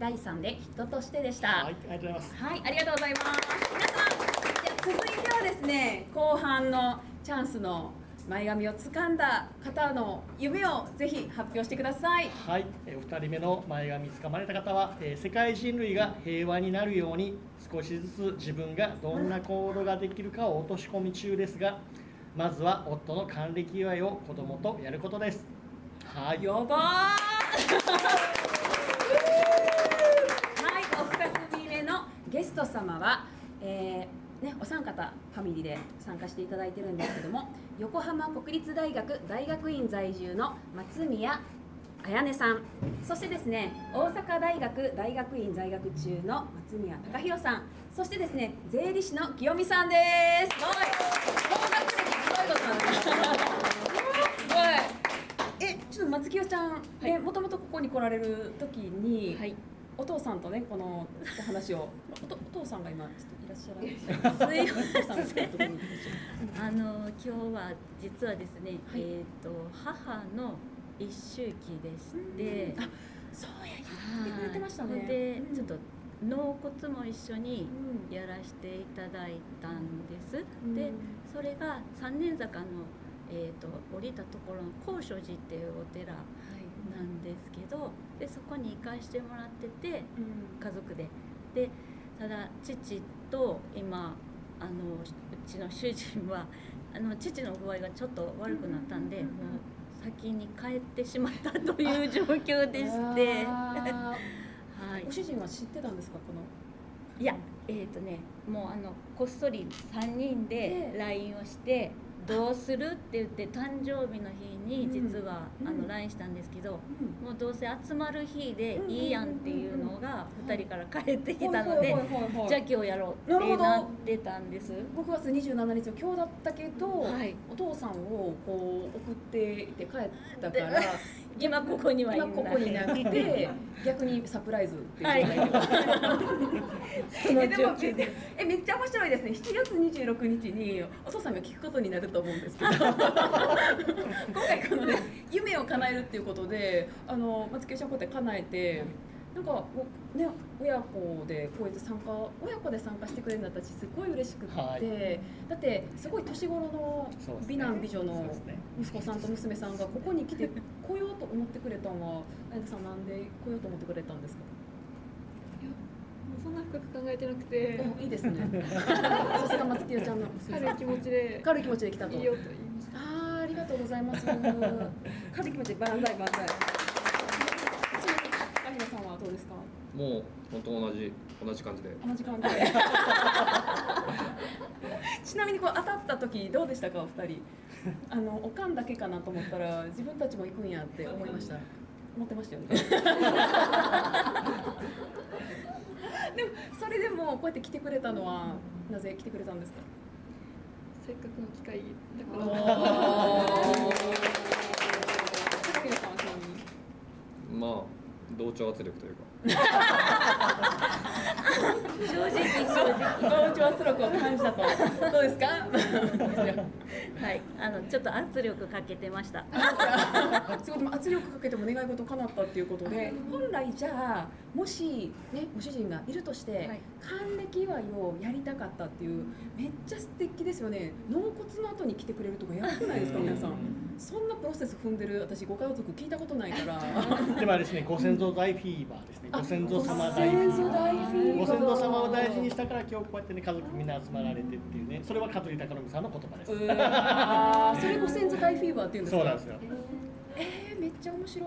第3で人としてでした。 はい、ありがとうございます。 はい、ありがとうございます。皆さん、じゃあ続いてはですね、後半のチャンスの前髪を掴んだ方の夢をぜひ発表してください。 はい、お二人目の前髪掴まれた方は、世界人類が平和になるように少しずつ自分がどんな行動ができるかを落とし込み中ですが、まずは夫の還暦祝いを子供とやることです。はい。 やばーはい、お二組目のゲスト様は、お三方ファミリーで参加していただいてるんですけども、横浜国立大学大学院在住の松宮彩音さん、そしてですね、大阪大学大学院在学中の松宮貴弘さん、そしてですね、税理士の清美さんです。すごい、高学歴すごいことなんです。すごい。ちょっと松清ちゃん、もともとここに来られる時に、はい、お父さんとね、このお話をお父さんが今ちょっといらっしゃらない。 今日は実はですね、はい、母の一周忌でして、 あ、そうや、言ってくれてましたね。 で、ちょっと納骨も一緒にやらせていただいたんです。で、それが三年坂の降りたところの高所寺っていうお寺なんですけど、でそこに行かしてもらってて、家族で。で、ただ父と今うちの主人は父の具合がちょっと悪くなったんで、もう先に帰ってしまったという状況でして。はい。 ご主人は知ってたんですか、この？ いや、もうこっそり3人で LINE をして。どうするって言って誕生日の日に実はLINE したんですけど、もうどうせ集まる日でいいやんっていうのが2人から返ってきたので、じゃあ今日やろうってなってたんです。 6月27日の今日だったけど、はい、お父さんをこう送っていて帰ったから今ここにはいない、 今ここになって逆にサプライズっていう状態で、その状況でめっちゃ面白いですね。7月26日にお父さんが聞くことになると思うんですけど今回このね、夢を叶えるっていうことで松木ちゃんこうやって叶えて、なんかね、親子でこうやって親子で参加してくれるんだったらすごい嬉しくって、はい、だってすごい年頃の美男美女の息子さんと娘さんがここに来て来ようと思ってくれたのは、あやなさんなんで来ようと思ってくれたんですか？ いや、もうそんな深く考えてなくて、 いいですね。さすが松木ちゃんの軽い気持ちで来たと。 いいよと言いました。 ありがとうございます。軽い気持ちで万歳万歳。平さんはどうですか？ もう本当同じ感じで。 同じ感じで。ちなみにこう当たった時どうでしたか、お二人？おかんだけかなと思ったら自分たちも行くんやって思いました。思ってましたよね。でもそれでもこうやって来てくれたのはなぜ来てくれたんですか？ せっかくの機会だから。 まあ同調圧力というか。 正直同調圧力を感じたと。どうですか？ はい、ちょっと圧力かけてました。 すごい、圧力かけても願い事叶ったっていうことで、本来じゃあもしね、ご主人がいるとして、はい、還暦祝いをやりたかったっていう、めっちゃ素敵ですよね。納骨の後に来てくれるとかやばくないですか、皆さん。そんなプロセス踏んでる私ご家族聞いたことないから。 ではですね、ご先祖大フィーバーですね。ご先祖様大フィーバー。ご先祖様を大事にしたから今日こうやってね、家族みんな集まられてっていうね、それは香取孝則さんの言葉です。 それご先祖大フィーバーっていうんですか？ そうなんですよ。 めっちゃ面白い。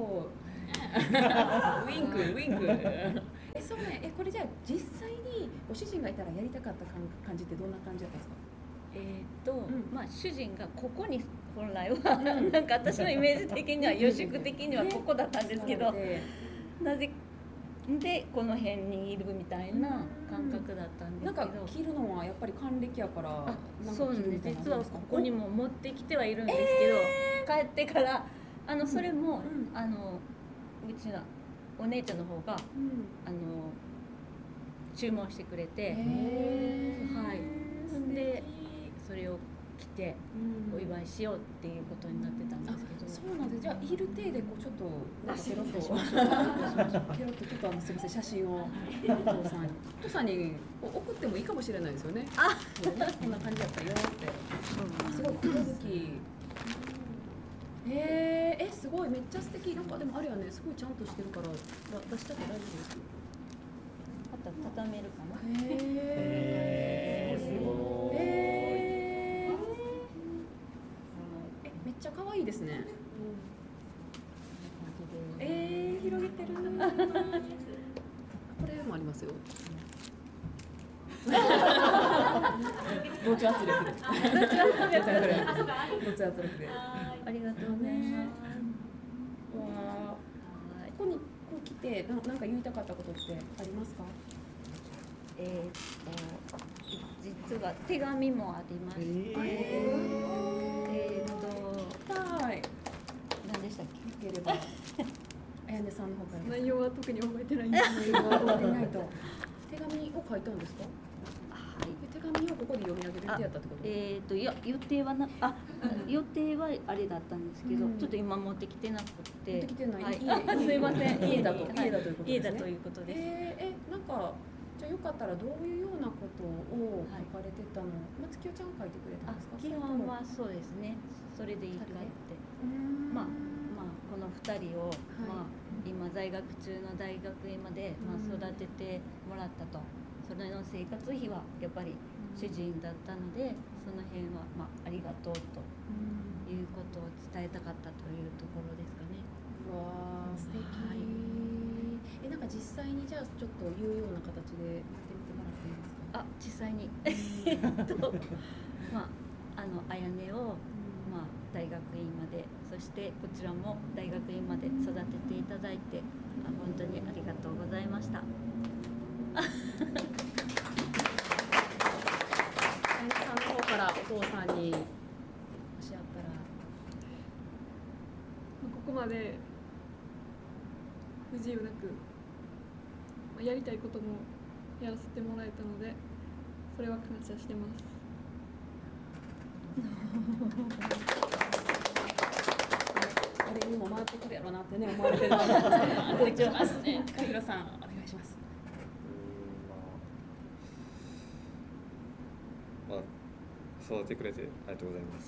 ウインクウインク。そうね、これじゃあ実際にご主人がいたらやりたかった感じってどんな感じだったんですか？ まあ主人がここに本来はなんか私のイメージ的には予祝的にはここだったんですけど、なぜでこの辺にいるみたいな感覚だったんですけど、 なんか着るのはやっぱり還暦やからそうなんです。実はここにも持ってきてはいるんですけど、帰ってからそれもうちのお姉ちゃんの方が注文してくれて、はい、でそれを来てお祝いしようっていうことになってたんですけど、 そうなんです。じゃあいる体でこうちょっとなんかケロッとしましょうケロッとちょっとすみません写真をお父さんに送ってもいいかもしれないですよね。こんな感じだったよって。すごいこと好き。すごいめっちゃ素敵。なんかでもあれやね、すごいちゃんとしてるから出しちゃって大丈夫ですか？ 畳めるかな。 すごい。 めっちゃ可愛いですね。広げてる。これもありますよ。同調圧力で。同調圧力で。 ありがとうございます。 ここにこう来てなんか言いたかったことってありますか？ 実は手紙もありまして、 はい。 何でしたっけ？ よければ、あやねさんの方から。 内容は特に覚えてないんです内容は覚えてないと。手紙を書いたんですか？ はい。 手紙をここで読み上げるってやったってこと？ いや予定は予定はあれだったんですけど、ちょっと今持ってきてなくて。 持ってきてない。 すいません。 家だということですね。 家だということです。 なんかじゃあよかったらどういうようなことを書かれてたの？松清ちゃん書いてくれたんですか？ 基本はそうですね。それでいいかって。まあこの2人を今在学中の大学院まで育ててもらったと。それの生活費はやっぱり主人だったので、その辺はありがとうということを伝えたかったというところですかね。 わー素敵。なんか実際にじゃあちょっと言うような形で言ってみてもらっていいですか？ 実際にあやねを大学院まで、そしてこちらも大学院まで育てていただいて本当にありがとうございました。 あやねさんの方からお父さんにもしあったら。 ここまで不自由なく、やりたいこともやらせてもらえたので、それは感謝してます。 あれにも回ってくるやろうなってね思われてると思いますね。かひろさんお願いします。 育ててくれてありがとうございます。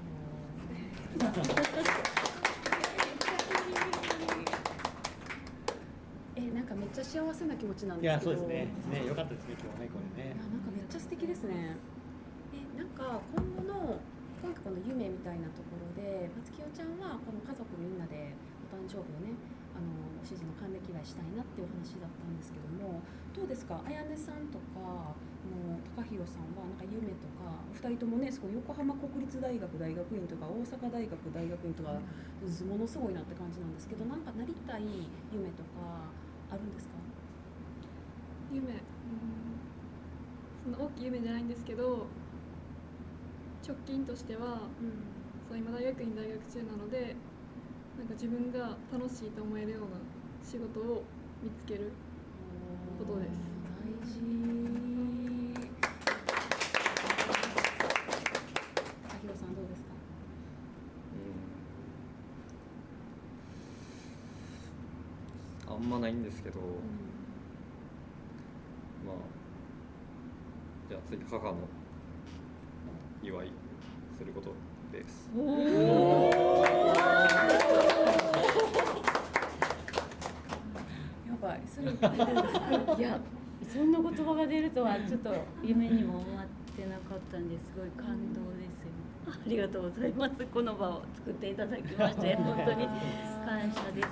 なんかめっちゃ幸せな気持ちなんいや、 ですけど。 そうですね。良かったですね、今日ね、これね。 なんかめっちゃ素敵ですね。なんか今後の夢みたいなところで、松清ちゃんはこの家族みんなでお誕生日をね、主人の還暦祝いしたいなっていうお話だったんですけども、どうですか？あやねさんとか高弘さんはなんか夢とか、2人ともねすごい横浜国立大学大学院とか大阪大学大学院とか、ものすごいなって感じなんですけど、なんかなりたい夢とかあるんですか？ 夢、そんな大きい夢じゃないんですけど、直近としては、そう今大学院大学中なので、なんか自分が楽しいと思えるような仕事を見つけることです。 大事。あひろさんどうですか？ あんまないんですけど、じゃあ次母の祝いすることです。 やばい、それいや、そんな言葉が出るとはちょっと夢にも思ってなかったんですごい感動ですよ。ありがとうございます。この場を作っていただきまして本当に感謝です。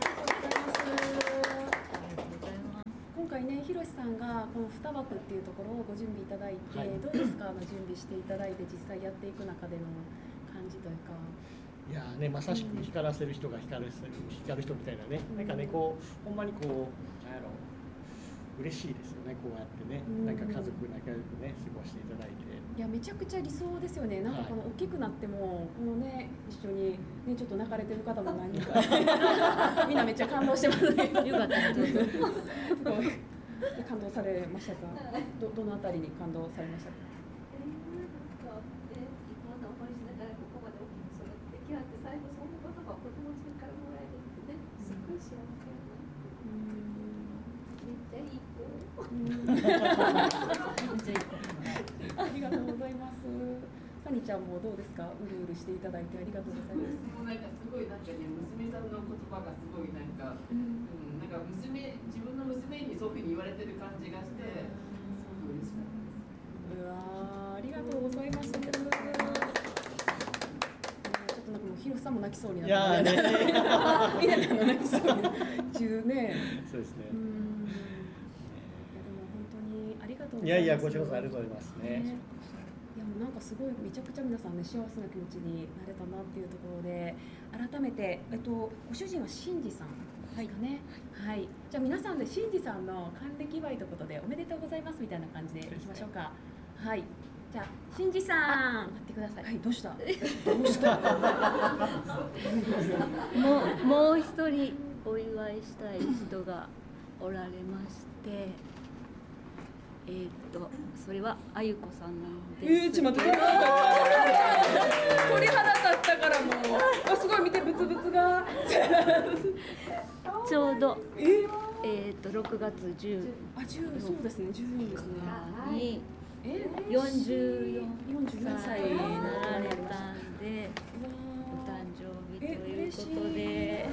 今回ね、ひろしさんがこの2枠っていうところをご準備いただいて、どうですか？準備していただいて実際やっていく中での感じというか。 いやね、まさしく光らせる人が光る人みたいなね、なんかねこうほんまにこうなんやろ嬉しいですよね、こうやってね、なんか家族仲良くね過ごしていただいて。 いやめちゃくちゃ理想ですよね。なんかこの大きくなってもこのね一緒にねちょっと泣かれてる方も何人かみんなめっちゃ感動してますね。 よかったらどうぞ。 感動されましたか？どのあたりに感動されましたか？ き合って最後その言葉を子供ちゃんからもらえるってね、すごい幸せやな。めっちゃいい子。 ありがとうございます。サニちゃんもどうですか？うるうるしていただいてありがとうございます。 もうなんかすごいなんかね、娘さんの言葉がすごいなんか、なんか自分の娘にそういうふうに言われてる感じがして、すごく嬉しかったです。 うわー、ありがとうございます。ちょっとなんかもうひろさんも泣きそうになって、みんな泣きそうになって中ね。 そうですね。 いやでも本当にありがとうございます。 いやいや、こちらこそありがとうございますね。 いやもうなんかすごいめちゃくちゃ皆さんね幸せな気持ちになれたなっていうところで、改めてご主人は新次さんですかね。はい。じゃあ皆さんで新次さんの還暦祝いということでおめでとうございますみたいな感じでいきましょうか。はい。じゃあ新次さん待ってください。はい。どうした？どうした？ もう一人お祝いしたい人がおられまして。それはあゆこさんなんです。 ちょっと待って。鳥肌立ったからもう。すごい見てブツブツが。 ちょうど6月10。 そうですね。14ですね。 に44歳になられたんで、お誕生日ということで。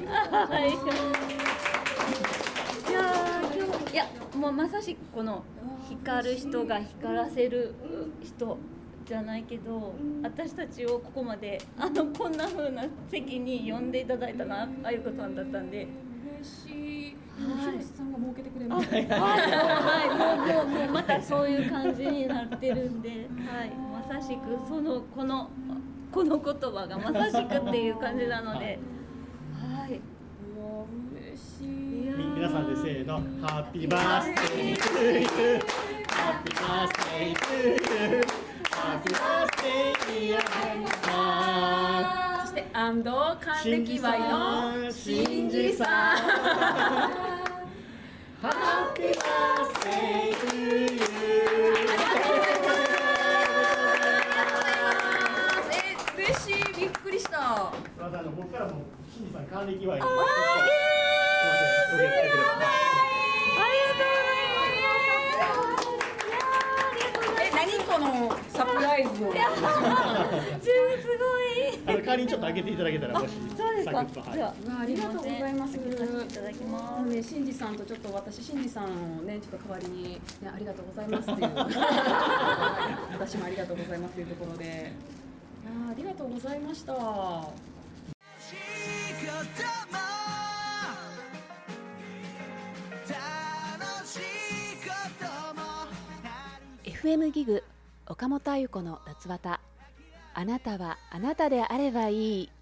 いやもうまさしくこの光る人が光らせる人じゃないけど、私たちをここまでこんな風な席に呼んでいただいたのはあゆこさんだったんで嬉しい。広瀬さんが設けてくれました。 もうまたそういう感じになってるんで、はい、まさしくこの言葉がまさしくっていう感じなので、はい。 嬉しい。 皆さんでせーの、ハッピーバースデートゥーユー、ハッピーバースデートゥーユー、ハッピーバースデーディアハニさん。 そして還暦祝いの新次さん。 ハッピーバースデートゥーユー。 嬉しい、びっくりした。 僕からも新次さん還暦祝い。 何このサプライズを。 すごい。 代わりにちょっと開けていただけたらもし。 そうですか。 じゃありがとうございます。 いただきます。 ね、新次さんとちょっと私新次さんをねちょっと代わりにねありがとうございますっていう。私もありがとうございますというところで。いやありがとうございました。 FM ギグ岡本あゆ子の夏綿。あなたはあなたであればいい。